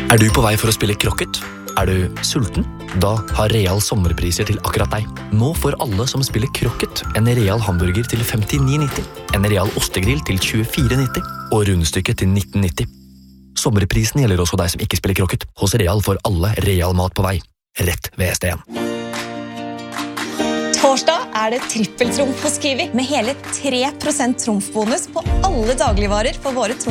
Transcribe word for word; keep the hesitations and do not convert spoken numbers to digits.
Er du på vei for å spille krokket? Er du sulten? Da har Real sommerpriser til akkurat deg. Nå får alle som spiller krokket en Real hamburger til femtini nitti, en Real ostegrill til tjuefire nitti og rundstykket til nitten nitti. Sommerprisen gjelder også deg som ikke spiller krokket. Hos Real får alle Real mat på vei. Rett ved S D en. Torsdag er det trippeltrumf hos Kiwi med hele tre prosent trumfbonus på alle dagligvarer for våre